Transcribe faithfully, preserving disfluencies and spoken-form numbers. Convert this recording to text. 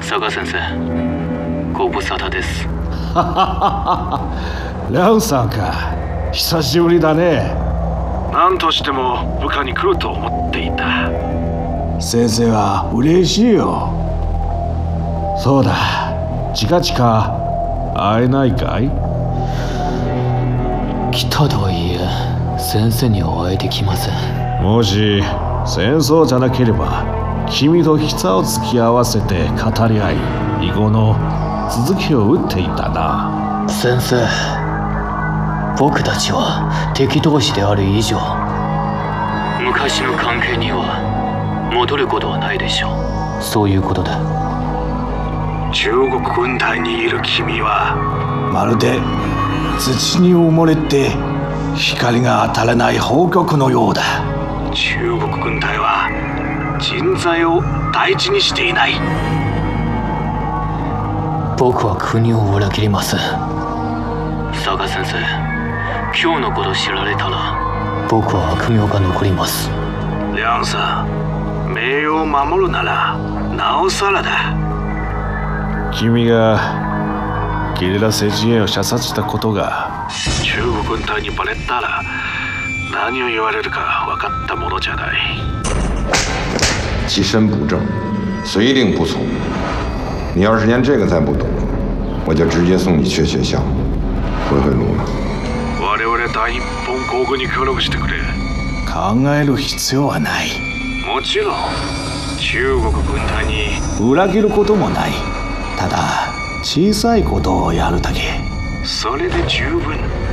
佐賀先生、ご無沙汰です。 はははは。ランさんか、久しぶりだね。 何としても部下に来ると思っていた。 先生は嬉しいよ。そうだ、近々会えないかい？ 来たとはいえ先生には会えてきません。 もし戦争じゃなければ君と膝を突き合わせて語り合い、以後の続きを打っていたな。 先生、僕たちは敵同士である以上、昔の関係には戻ることはないでしょう。そういうことで。 中国軍隊にいる君はまるで土に埋もれて光が当たらない宝玉のようだ。 中国軍隊は人材を大事にしていない。 僕は国を裏切ります。佐賀先生、今日のこと知られたら僕は悪名が残ります。 リャンさん、名誉を守るならなおさらだ。 君がゲリラ政治員を射殺したことが中国軍隊にバレたら何を言われるか分かったものじゃない。 其身不正，随令不从。你要是连这个再不懂，我就直接送你去学校，回回路了。 我々第一本皇軍に協力してくれ。 考える必要はない。 もちろん中国軍隊に裏切ることもない。ただ小さいことをやるだけ。 それで十分。